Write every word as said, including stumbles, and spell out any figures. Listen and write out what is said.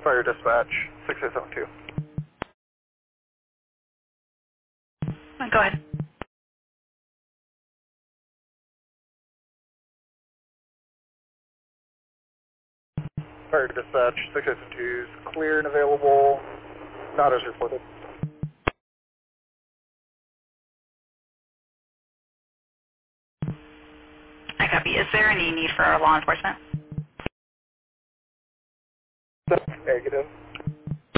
Fire Dispatch, six eight seven two. Go ahead. Fire Dispatch, six eight seven two is clear and available, not as reported. I copy. Is there any need for law enforcement? That's negative.